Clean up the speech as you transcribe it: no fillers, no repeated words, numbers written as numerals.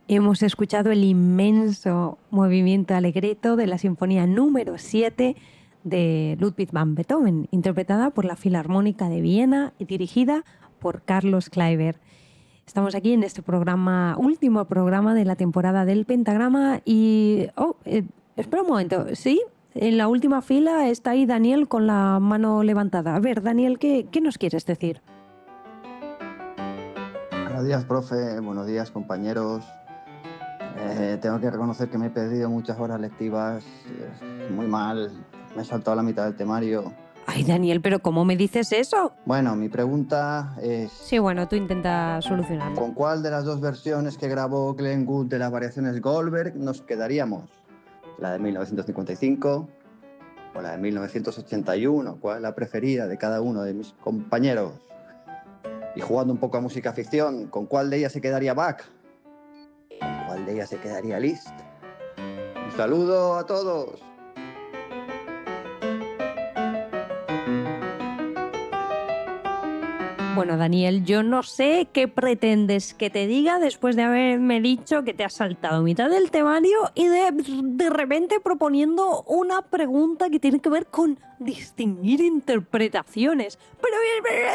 Hemos escuchado el inmenso movimiento Allegretto de la Sinfonía número 7 de Ludwig van Beethoven, interpretada por la Filarmónica de Viena y dirigida por Carlos Kleiber. Estamos aquí en este programa, último programa de la temporada del Pentagrama y... espera un momento, ¿sí? En la última fila está ahí Daniel con la mano levantada. A ver, Daniel, ¿qué nos quieres decir? Buenos días, profe. Buenos días, compañeros. Tengo que reconocer que me he perdido muchas horas lectivas. Muy mal. Me he saltado la mitad del temario. Ay, Daniel, pero ¿cómo me dices eso? Bueno, mi pregunta es... Sí, bueno, tú intenta solucionarlo. ¿con cuál de las dos versiones que grabó Glenn Gould de las variaciones Goldberg nos quedaríamos? ¿La de 1955 o la de 1981? ¿Cuál es la preferida de cada uno de mis compañeros? Y jugando un poco a música ficción, ¿con cuál de ellas se quedaría Bach? ¿Con cuál de ellas se quedaría Liszt? Un saludo a todos. Bueno, Daniel, yo no sé qué pretendes que te diga después de haberme dicho que te has saltado mitad del temario y de repente proponiendo una pregunta que tiene que ver con distinguir interpretaciones. Pero